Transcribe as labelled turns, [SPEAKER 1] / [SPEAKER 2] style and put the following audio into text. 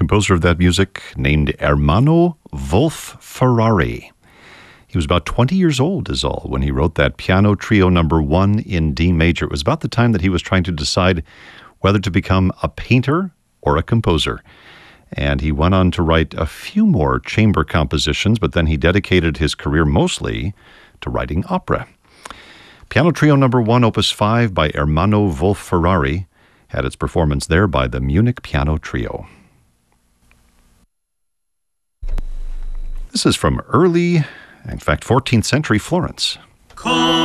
[SPEAKER 1] composer of that music named Ermanno Wolf Ferrari. He was about 20 years old is all when he wrote that Piano Trio number 1 in D major. It was about the time that he was trying to decide whether to become a painter or a composer. And he went on to write a few more chamber compositions, but then he dedicated his career mostly to writing opera. Piano Trio number 1, Opus 5 by Ermanno Wolf Ferrari had its performance there by the Munich Piano Trio. This is from early, in fact, 14th century Florence.